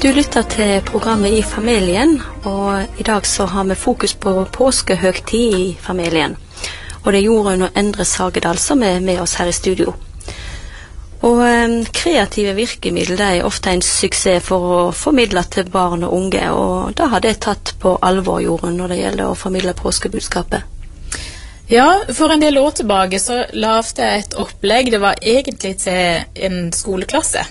Du lytter til programmet I familien, og I dag så har vi fokus på påskehøgtid I familien. Og det er Jorunn og Endre Sagedal som er med oss her I studio. Og kreative virkemidler det er ofte en suksess for å formidle til barn og unge, og da har det tatt på alvor, Jorunn, når det gjelder å formidle påskebudskapet. Ja, for en del år tilbake så lavte jeg et opplegg. Det var egentlig til en skoleklasse.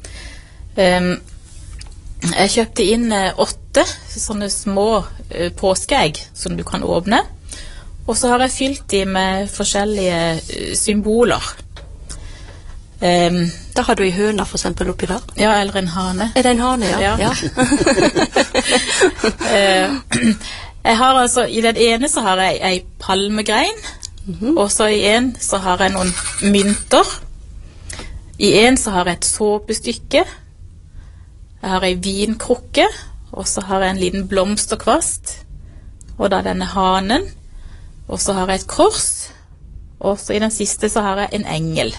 Jeg kjøpte inn 8 sånne små påskeegg som du kan åpne, og så har jeg fylt de med forskjellige symboler. Da har du en høne for eksempel oppi der. Ja, eller en hane. Er det en hane, ja? Ja. Jeg har altså, I den ene så har jeg en palmegrein, og så I en så har jeg noen mynter. I en så har jeg et såpestykke. Jeg har en vinkrukke, og så har jeg en liten blomsterkvast, og da denne hanen, og så har jeg et kors, og så I den siste så har jeg en engel.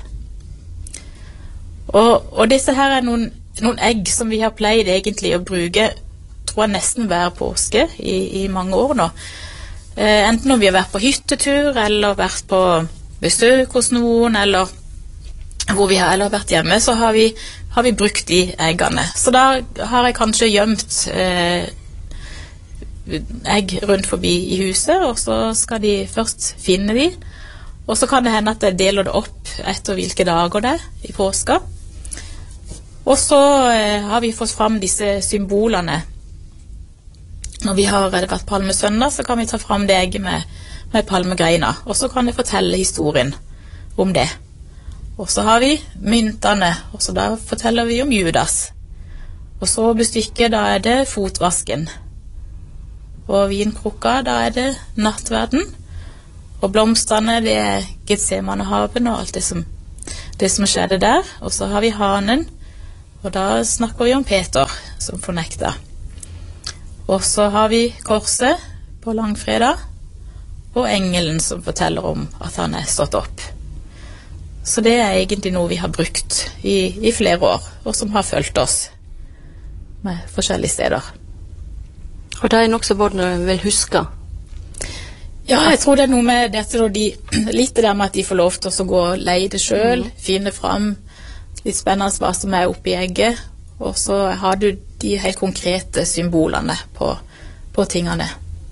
Og disse her er noen egg som vi har pleid egentlig å bruke, tror jeg nesten hver påske I mange år nå. Enten når vi har vært på hyttetur, eller vært på besøk hos noen, eller hvor vi har vært hjemme, så har vi brukt de eggene. Så da har jeg kanskje gjemt egg rundt forbi I huset, og så skal de først finne de, og så kan det hende at jeg deler det opp etter hvilke dager det I påska. Og så har vi fått fram disse symbolene. Når vi har vært palmesøndag, så kan vi ta fram det egget med palmegreina, og så kan jeg fortelle historien om det. Og så har vi myntene, og så da forteller vi om Judas. Og så bestykket, da er det fotvasken. Og vinkrukka, da er det nattverden. Og blomstene, det er Getsemanehaven og alt det som skjedde der. Og så har vi hanen, og da snakker vi om Peter som fornekta. Og så har vi korset på langfredag, og engelen som forteller om at han er stått opp. Så det er egentlig noe vi har brukt I flere år, og som har fulgt oss med forskjellige steder. Og det er nok så både vil huske. Ja, jeg tror det er noe med dette, litt det der med at de får lov til å gå og leie det selv, finne fram litt spennende hva som er oppi egget, og så har du de helt konkrete symbolene på tingene.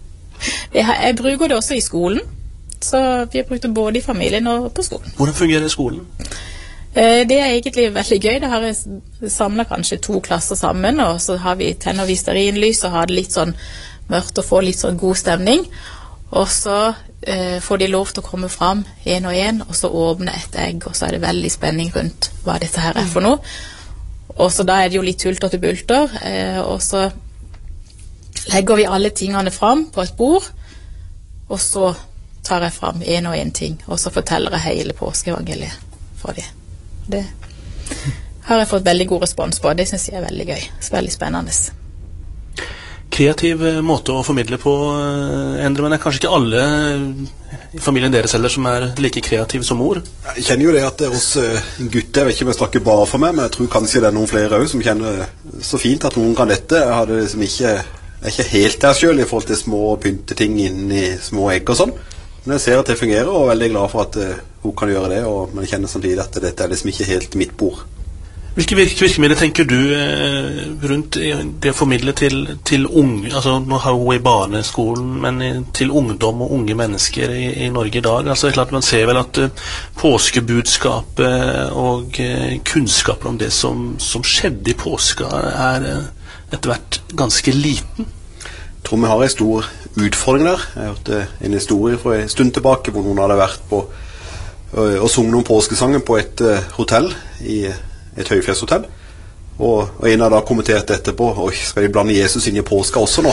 Jeg bruker det også I skolen, så vi har brukt det både I familien og på skolen. Hvordan fungerer skolen? Det er egentlig veldig gøy. Det har jeg samlet kanskje 2 klasser sammen, og så tenner vi stearinlys og har det litt sånn mørkt og får litt sånn god stemning. Og så får de lov til å komme fram en og en, og så åpne et egg, og så er det veldig spenning rundt hva dette her er for noe. Og så da er det jo litt tulter til bulter, og så legger vi alle tingene fram på et bord, og så tar jeg fram en og en ting, og så forteller jeg hele påskeevangeliet for dem. Det har jeg fått veldig god respons på, det synes jeg er veldig gøy, veldig spennende. Kreativ måte å formidle på, Endre, men kanskje ikke alle I familien deres heller som er like kreative som mor? Jeg kjenner jo det at hos gutter, jeg vet ikke om jeg snakker bare for meg, men jeg tror kanskje det er noen flere også som kjenner så fint at noen kan dette. Jeg hadde liksom jeg er ikke helt der selv I forhold til små pynteting inn I små egg og sånn. Men jeg ser at det fungerer, og er veldig glad for at hun kan gjøre det, men jeg kjenner samtidig at dette er liksom ikke helt mitt bord. Hvilke virkemidler tenker du rundt det å formidle til unge, altså nå har hun I barneskolen, men til ungdom og unge mennesker I Norge I dag? Altså det er klart man ser vel at påskebudskapet og kunnskapen om det som skjedde I påska er etter hvert ganske liten. Jeg tror vi har en stor utfordring der. Jeg har hørt en historie for en stund tilbake hvor noen hadde vært på og sunget noen påskesanger på et hotell I et høyfjellshotell, og en har da kommentert etterpå, skal de blande Jesus inn I påska også nå?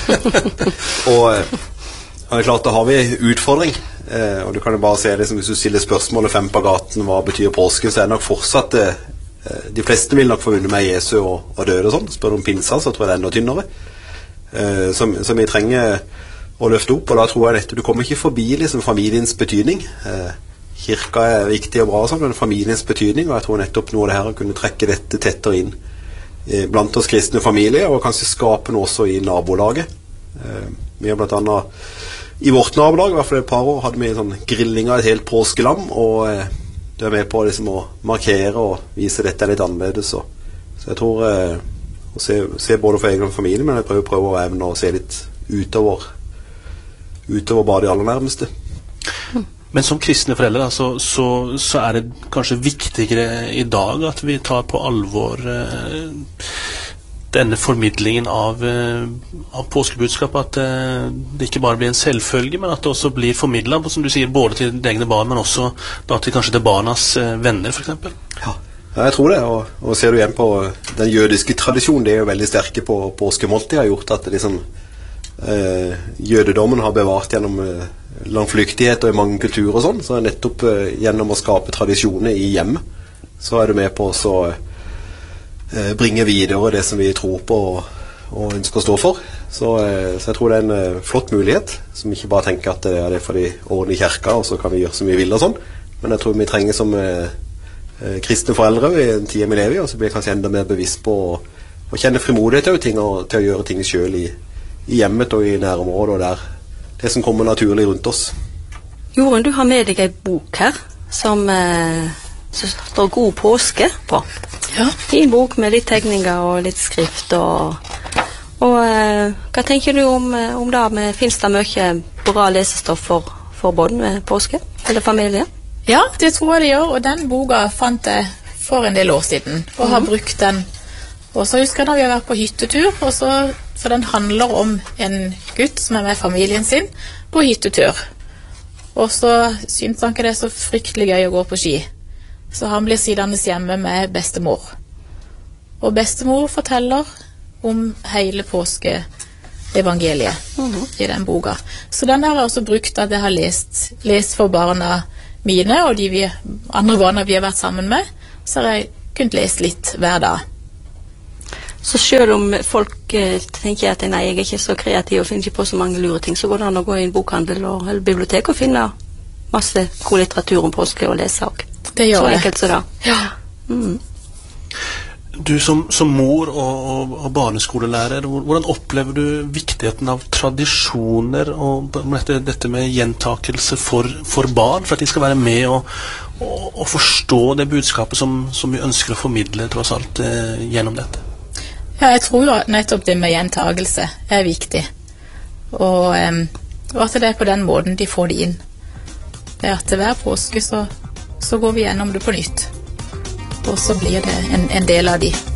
og det er klart, da har vi utfordring, og du kan jo bare se det som hvis du stiller spørsmålet 5 på gaten, hva betyr påske, så er det nok fortsatt de fleste vil nok forbunde med Jesus og døde og sånn. Spør du om pinsa, så tror jeg det er enda tynnere, som vi trenger å løfte opp, og da tror jeg du kommer ikke forbi liksom familiens betydning. Kirka er viktig og bra, men familiens betydning, og jeg tror nettopp noe av det her å kunne trekke dette tettere inn blant oss kristne familier, og kanskje skape noe også i nabolaget. Vi har blant annet i vårt nabolag, i hvert fall et par år, hadde vi sånn grilling av et helt påskelam, og du er med på liksom å markere og vise dette er litt annerledes. Så jeg tror å se både for egen familie, men jeg prøver å evne å se litt utover bare de aller nærmeste. Men som kristne foreldre så er det kanskje viktigere i dag at vi tar på alvor denne formidlingen av påskebudskap, at det ikke bare blir en selvfølge, men at det også blir formidlet, som du sier, både til egne barn, men også da til kanskje til barnas venner, for eksempel. Ja, jeg tror det, og ser du igjen på den jødiske tradisjonen, det er jo veldig sterke på påskemåltid, har gjort at det liksom, jødedommen har bevart gjennom langflyktighet og i mange kulturer og sånn, så nettopp gjennom å skape tradisjoner i hjemmet, så er du med på å bringe videre det som vi tror på og ønsker å stå for. Så jeg tror det er en flott mulighet, som ikke bare tenker at det er det for de årene i kirka, og så kan vi gjøre som vi vil og sånn, men jeg tror vi trenger som kristne foreldre i en tid vi lever i, og så blir jeg kanskje enda mer bevisst på å kjenne frimodighet til å gjøre ting selv i hjemmet og i nærområdet, og der det som kommer naturlig rundt oss. Jorunn, du har med deg en bok her, som står God påske på. Ja. Fin bok med litt tegninger og litt skrift, og hva tenker du om det? Finnes det mye bra lesestoff for både med påske eller familie? Ja, det tror jeg det gjør, og den boka fant jeg for en del år siden, og har brukt den. Og så husker jeg da vi har vært på hyttetur, for den handler om en gutt som er med familien sin på hyttetur. Og så synes han ikke det er så fryktelig gøy å gå på ski. Så han blir sittende hjemme med bestemor. Og bestemor forteller om hele påskeevangeliet i den boka. Så den har jeg også brukt at jeg har lest for barna mine, og de andre barna vi har vært sammen med, så har jeg kunnet lese litt hver dag. Så selv om folk tenker at nei, jeg er ikke så kreativ og finner ikke på så mange lure ting, så går det an å gå i en bokhandel eller bibliotek og finne masse god litteratur om påske og lese også. Det gjør så det. Enkelt så da. Ja. Du som mor og barneskolelærer, hvordan opplever du viktigheten av tradisjoner og dette med gjentakelse for barn, for at de skal være med og forstå det budskapet som vi ønsker å formidle tross alt gjennom dette? Ja, jeg tror jo at nettopp det med gjentakelse er viktig, og at det er på den måten de får det inn. Det er at hver påske så går vi gjennom det på nytt, og så blir det en del av de